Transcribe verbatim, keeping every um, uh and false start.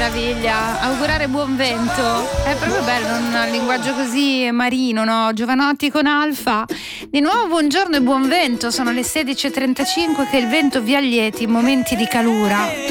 meraviglia, augurare buon vento, è proprio bello, un linguaggio così marino, no? Giovanotti con Alfa. Di nuovo buongiorno e buon vento, sono le sedici e trentacinque, che il vento vi allieti in momenti di calura.